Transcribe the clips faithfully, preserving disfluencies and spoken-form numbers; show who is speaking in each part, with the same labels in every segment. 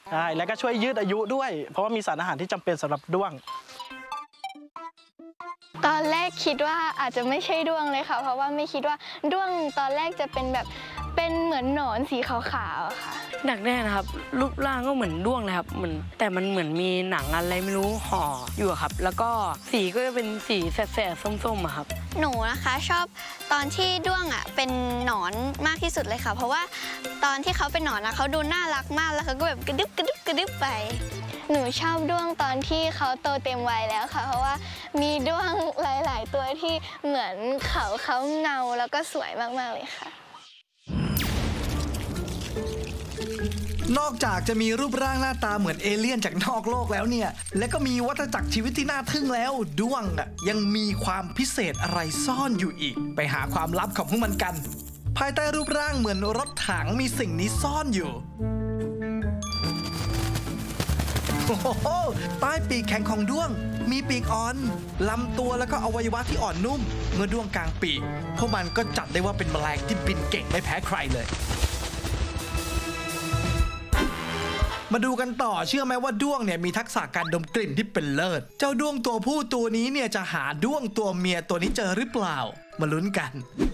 Speaker 1: ใช่แล้วก็ช่วยยืดอายุด้วยเพราะว่ามีสารอาหารที่จำเป็นสำหรับด้วง
Speaker 2: ตอนแรกคิดว่าอาจจะไม่ใช่ด้วงเลยค่ะเพราะว่าไม่คิดว่าด้วงตอนแรกจะเป็นแบบเป็นเหมือนหนอนสีขาวๆค่ะ
Speaker 3: ดักแน่นะครับรูปร่างก็เหมือนด้วงเลยครับเหมือนแต่มันเหมือนมีหนังอะไรไม่รู้ห่ออยู่ครับแล้วก็สีก็จะเป็นสีแสบๆส้มๆอะครับ
Speaker 4: หนูนะคะชอบตอนที่ด้วงอ่ะเป็นหนอนมากที่สุดเลยค่ะเพราะว่าตอนที่เขาเป็นหนอนนะเขาดูน่ารักมากแล้วเขาก็แบบกระดึบกระดึบกระดึบไป
Speaker 2: หนูชอบด้วงตอนที่เขาโตเต็มวัยแล้วค่ะเพราะว่ามีด้วงหลายๆตัวที่เหมือนเขาเขาเงาแล้วก็สวยมากๆเลยค่ะ
Speaker 5: นอกจากจะมีรูปร่างหน้าตาเหมือนเอเลี่ยนจากนอกโลกแล้วเนี่ยและก็มีวัฏจักรชีวิตที่น่าทึ่งแล้วด้วงอ่ะยังมีความพิเศษอะไรซ่อนอยู่อีกไปหาความลับของพวกมันกันภายใต้รูปร่างเหมือนรถถังมีสิ่งนี้ซ่อนอยู่โอ้โหใต้ปีกแข็งของด้วงมีปีกอ่อนลำตัวแล้วก็อวัยวะที่อ่อนนุ่มเมื่อด้วงกลางปีกพวกมันก็จัดได้ว่าเป็นแมลงที่บินเก่งไม่แพ้ใครเลยมาดูกันต่อเชื่อไหมว่าด้วงเนี่ยมีทักษะการดมกลิ่นที่เป็นเลิศเจ้าด้วงตัวผู้ตัวนี้เนี่ยจะหาด้วงตัวเมียตัวนี้เจอหรือเปล่ามาลุ้นกัน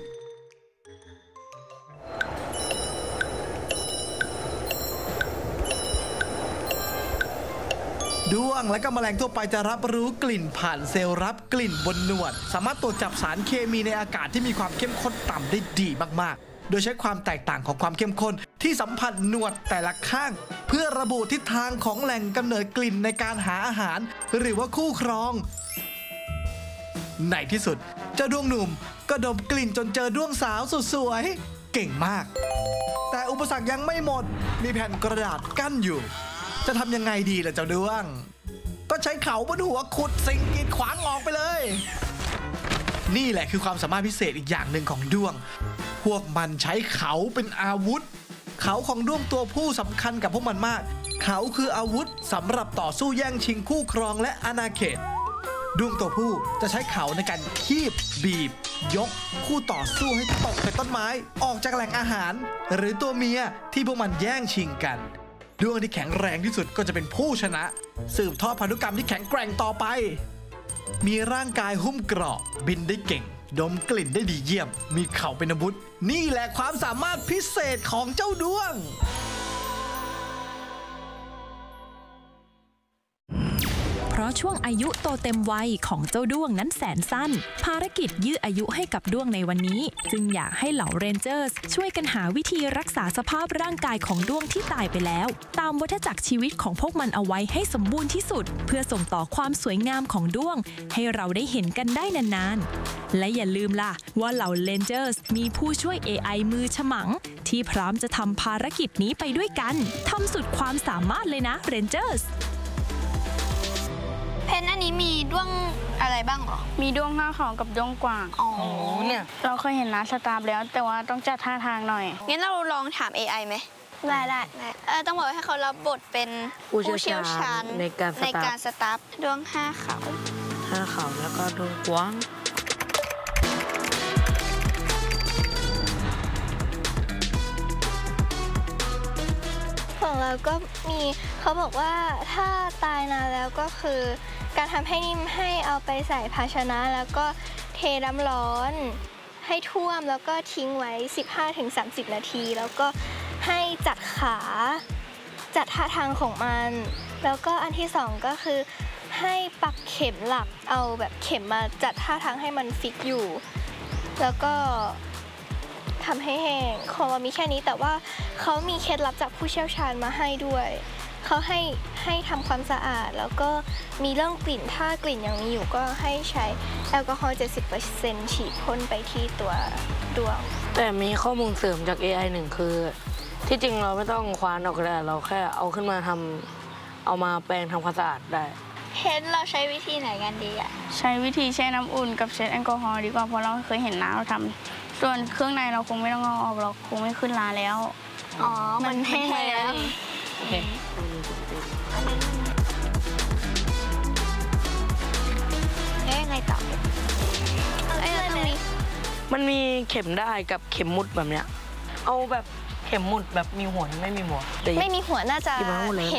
Speaker 5: ด้วงและก็แมลงทั่วไปจะรับรู้กลิ่นผ่านเซลล์รับกลิ่นบนหนวดสามารถตรวจจับสารเคมีในอากาศที่มีความเข้มข้นต่ำได้ดีมากๆโดยใช้ความแตกต่างของความเข้มข้นที่สัมผัสหนวดแต่ละข้างเพื่อระบุทิศทางของแหล่งกำเนิดกลิ่นในการหาอาหารหรือว่าคู่ครองในที่สุดเจ้าด้วงหนุ่มก็ดมกลิ่นจนเจอด้วงสาวสุดสวยเก่งมากแต่อุปสรรคยังไม่หมดมีแผ่นกระดาษกั้นอยู่จะทำยังไงดีล่ะเจ้าด้วงก็ใช้เขาบนหัวขุดสิ่งกีดขวางออกไปเลยนี่แหละคือความสามารถพิเศษอีกอย่างหนึ่งของด้วงพวกมันใช้เขาเป็นอาวุธเขาของด้วงตัวผู้สำคัญกับพวกมันมากเขาคืออาวุธสำหรับต่อสู้แย่งชิงคู่ครองและอาณาเขตด้วงตัวผู้จะใช้เขาในการคีบบีบยกคู่ต่อสู้ให้ตกใส่ต้นไม้ออกจากแหล่งอาหารหรือตัวเมียที่พวกมันแย่งชิงกันด้วงที่แข็งแรงที่สุดก็จะเป็นผู้ชนะสืบทอดพันธุกรรมที่แข็งแกร่งต่อไปมีร่างกายหุ้มเกราะบินได้เก่งดมกลิ่นได้ดีเยี่ยมมีเข่าเป็นอาวุธนี่แหละความสามารถพิเศษของเจ้าด้วง
Speaker 6: เพราะช่วงอายุโตเต็มวัยของเจ้าด้วงนั้นแสนสั้นภารกิจยื้ออายุให้กับด้วงในวันนี้จึงอยากให้เหล่าเรนเจอร์สช่วยกันหาวิธีรักษาสภาพร่างกายของด้วงที่ตายไปแล้วตามวัฏจักรชีวิตของพวกมันเอาไว้ให้สมบูรณ์ที่สุดเพื่อส่งต่อความสวยงามของด้วงให้เราได้เห็นกันได้นานๆและอย่าลืมล่ะว่าเหล่าเรนเจอร์สมีผู้ช่วย เอ ไอ มือฉมังที่พร้อมจะทำภารกิจนี้ไปด้วยกันทำสุดความสามารถเลยนะเรนเจอร์ส
Speaker 4: เพนอันนี้มีด้วงอะไรบ้างหรอ
Speaker 2: มีด้วงห้าเขากับด้วงกวาง
Speaker 4: อ๋อเนี่ย
Speaker 2: เราเคยเห็นนะสตาร์ฟแล้วแต่ว่าต้องจัดท่าทางหน่อย
Speaker 4: งั้นเราลองถาม เอ ไอ ไหมได้ได้เออต้องบอกให้เขารับบทเป็นผู้เชี่ยวชาญ
Speaker 3: ในการ
Speaker 4: ในการสตาร์ฟด้วงห้าเขา
Speaker 3: ห้าเขาแล้วก็ด้วงกวาง
Speaker 2: ของเราก็มีเขาบอกว่าถ้าตายนานแล้วก็คือการทำให้นิ่มให้เอาไปใส่ภาชนะแล้วก็เทน้ำร้อนให้ท่วมแล้วก็ทิ้งไว้ สิบห้าถึงสามสิบ นาทีแล้วก็ให้จัดขาจัดท่าทางของมันแล้วก็อันที่สองก็คือให้ปักเข็มหลักเอาแบบเข็มมาจัดท่าทางให้มันฟิกอยู่แล้วก็ทำให้แห้งของเรามีแค่นี้แต่ว่าเขามีเคล็ดลับจากผู้เชี่ยวชาญมาให้ด้วยเขาให้ให้ทำความสะอาดแล้วก็มีเรื่องกลิ่นถ้ากลิ่นยังมีอยู่ก็ให้ใช้แอลกอฮอล์ เจ็ดสิบเปอร์เซ็นต์ ฉีดพ่นไปที่ตัวด้วง
Speaker 3: แต่มีข้อมูลเสริมจาก เอ ไอ หนึ่งคือที่จริงเราไม่ต้องควานออกก็ได้เราแค่เอาขึ้นมาทำเอามาแปรงทำความสะอาดได้
Speaker 4: เฮดเราใช้วิธีไหนกันดีอ่ะ
Speaker 2: ใช้วิธีแช่น้ำอุ่นกับเช็ดแอลกอฮอล์ดีกว่าเพราะเราเคยเห็นน้าเราทำส่วนเครื่องในเราคงไม่ต้องเอาออกเราคงไม่ขึ้นลาแล้ว
Speaker 4: อ๋อมันแห้งแล้ว
Speaker 3: โอเค
Speaker 4: แล้วยังไงต่อ
Speaker 3: มันมีเข็มได้กับเข็มมุดแบบเนี้ยเอาแบบเข็มมุดแบบมีหัวไม่มีหัว
Speaker 2: ไม่มีหัวน่าจะ